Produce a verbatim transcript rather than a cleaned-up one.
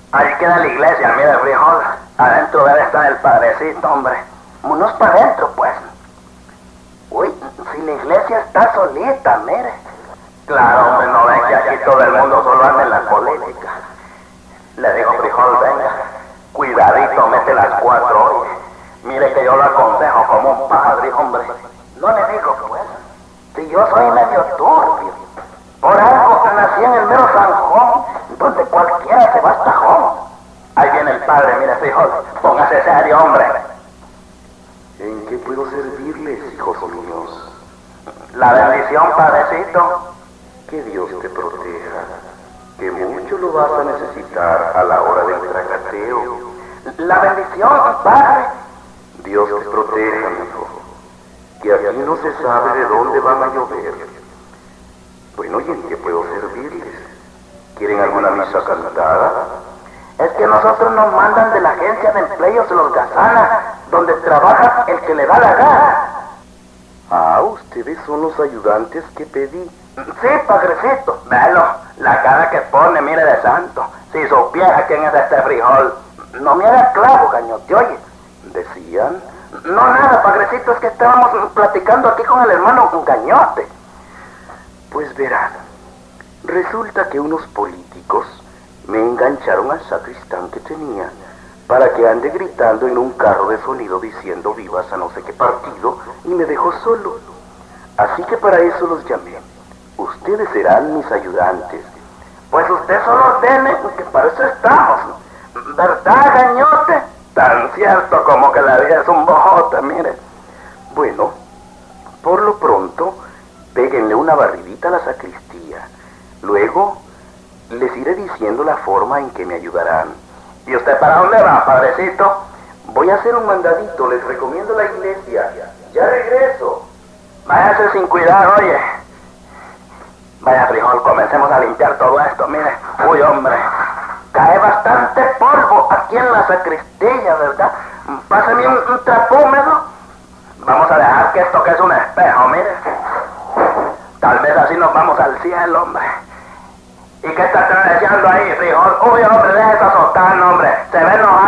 Ahí queda la iglesia, mire el frijol. Adentro debe estar el padrecito, hombre. Unos para adentro, pues. Uy, si la iglesia está solita, mire. Claro, hombre, no ven que aquí todo el mundo solo anda en la política. Le digo, frijol, venga. Cuidadito, mete las cuatro, oye. Mire que yo lo aconsejo como un padre, hombre. No le digo, pues. Si yo soy medio turbio. Por algo nací en el mero Sanjón, donde cualquiera se va hasta tajón. Ahí viene el padre, mire, frijol. Póngase serio, hombre. ¿En qué puedo servirles, hijos míos? La bendición, padrecito. Que Dios te proteja, que mucho lo vas a necesitar a la hora del tragateo. La bendición, padre. Dios te proteja, hijo, que aquí no se sabe de dónde van a llover. Bueno, ¿y en qué puedo servirles? ¿Quieren alguna misa cantada? Es que nosotros nos mandan de la agencia de empleos de los Gazana, donde trabaja el que le da la gana. Ah, ustedes son los ayudantes que pedí. Sí, padrecito. Velo, la cara que pone, mire de santo. Si supiera quién es este frijol. No me haga clavo, gañote, oye. ¿Decían? No, nada, padrecito, es que estábamos platicando aquí con el hermano Gañote. Pues verán, resulta que unos políticos me engancharon al sacristán que tenía para que ande gritando en un carro de sonido diciendo vivas a no sé qué partido y me dejó solo. Así que para eso los llamé. Ustedes serán mis ayudantes. Pues usted solo ordene, que para eso estamos. ¿Verdad, Gañote? Tan cierto como que la vida es un bojote, mire. Bueno, por lo pronto, péguenle una barridita a la sacristía. Luego, les iré diciendo la forma en que me ayudarán. ¿Y usted para dónde va, padrecito? Voy a hacer un mandadito, les recomiendo la iglesia. Ya regreso. Váyase sin cuidar, oye. Vaya, frijol, comencemos a limpiar todo esto, mire. Uy, hombre, cae bastante polvo aquí en la sacristía, ¿verdad? Pásame un, un trapo húmedo. Vamos a dejar que esto que es un espejo, mire. Tal vez así nos vamos al cielo, hombre. ¿Y qué está deseando ahí, frijol? Uy, hombre, deja esa sotana, hombre. Se ve enojado.